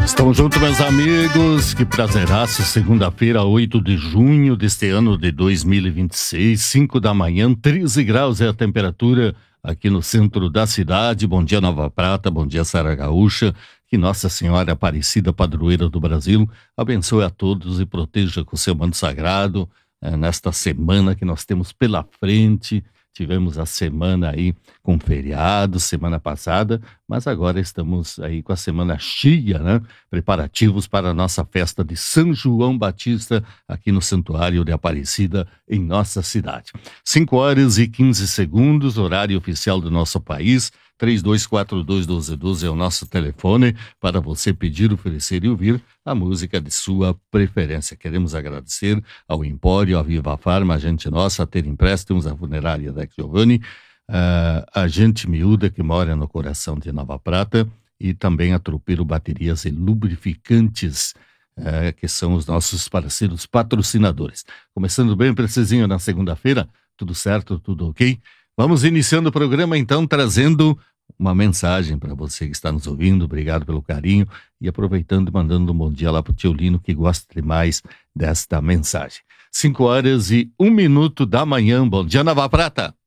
Estamos juntos, meus amigos. Que prazeraço. Segunda-feira, 8 de junho deste ano de 2026, 5 da manhã, 13 graus é a temperatura aqui no centro da cidade. Bom dia, Nova Prata. Bom dia, Serra Gaúcha. Que Nossa Senhora Aparecida, padroeira do Brasil, abençoe a todos e proteja com seu manto sagrado nesta semana que nós temos pela frente. Tivemos a semana aí com feriado, semana passada, mas agora estamos aí com a semana cheia, né? Preparativos para a nossa festa de São João Batista aqui no Santuário de Aparecida, em nossa cidade. 5 horas e 15 segundos, horário oficial do nosso país. 3242-1212 é o nosso telefone para você pedir, oferecer e ouvir a música de sua preferência. Queremos agradecer ao Empório, à Viva Farma, a gente nossa, a Ter Empréstimos, a Funerária da Giovanni, a Gente Miúda, que mora no coração de Nova Prata, e também a Tropeiro Baterias e Lubrificantes, que são os nossos parceiros patrocinadores. Começando bem precisinho na segunda-feira, tudo certo, tudo ok? Vamos iniciando o programa então, trazendo uma mensagem para você que está nos ouvindo. Obrigado pelo carinho e aproveitando e mandando um bom dia lá para o tio Lino, que gosta demais desta mensagem. 5 horas e 1 minuto da manhã. Bom dia, Nova Prata.